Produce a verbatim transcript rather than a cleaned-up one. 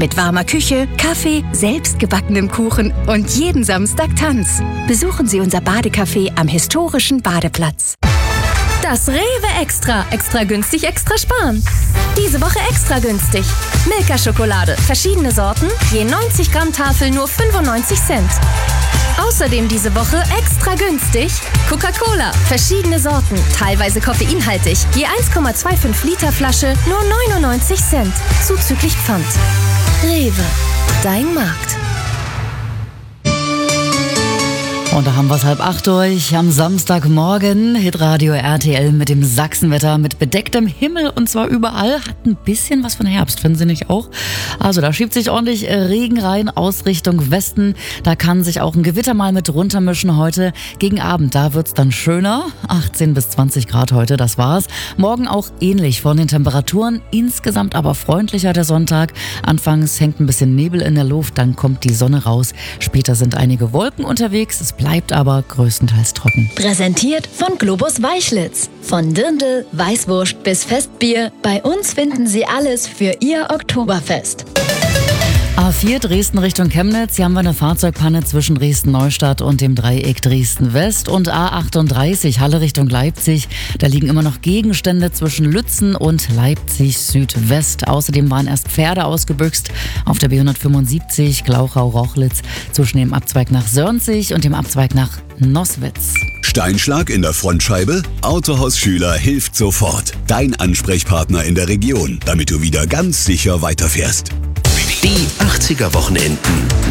Mit warmer Küche, Kaffee, selbstgebackenem Kuchen und jeden Samstag Tanz. Besuchen Sie unser Badecafé am historischen Badeplatz. Das Rewe Extra. Extra günstig, extra sparen. Diese Woche extra günstig. Milka-Schokolade. Verschiedene Sorten. Je neunzig Gramm Tafel nur fünfundneunzig Cent. Außerdem diese Woche extra günstig. Coca-Cola. Verschiedene Sorten. Teilweise koffeinhaltig. Je eins Komma fünfundzwanzig Liter Flasche nur neunundneunzig Cent. Zuzüglich Pfand. Rewe. Dein Markt. Und da haben wir es halb acht durch am Samstagmorgen. Hitradio R T L mit dem Sachsenwetter, mit bedecktem Himmel und zwar überall. Hat ein bisschen was von Herbst, finden Sie nicht auch? Also da schiebt sich ordentlich Regen rein aus Richtung Westen. Da kann sich auch ein Gewitter mal mit runtermischen heute. Gegen Abend, da wird's dann schöner. achtzehn bis zwanzig Grad heute, das war's. Morgen auch ähnlich von den Temperaturen. Insgesamt aber freundlicher der Sonntag. Anfangs hängt ein bisschen Nebel in der Luft, dann kommt die Sonne raus. Später sind einige Wolken unterwegs. Es bleibt aber größtenteils trocken. Präsentiert von Globus Weichlitz. Von Dirndl, Weißwurst bis Festbier. Bei uns finden Sie alles für Ihr Oktoberfest. A vier Dresden Richtung Chemnitz. Hier haben wir eine Fahrzeugpanne zwischen Dresden-Neustadt und dem Dreieck Dresden-West. Und A achtunddreißig Halle Richtung Leipzig. Da liegen immer noch Gegenstände zwischen Lützen und Leipzig-Südwest. Außerdem waren erst Pferde ausgebüxt auf der B hundertfünfundsiebzig Glauchau-Rochlitz zwischen dem Abzweig nach Sörnzig und dem Abzweig nach Noswitz. Steinschlag in der Frontscheibe? Autohaus Schüler hilft sofort. Dein Ansprechpartner in der Region, damit du wieder ganz sicher weiterfährst. Die achtziger Wochenenden.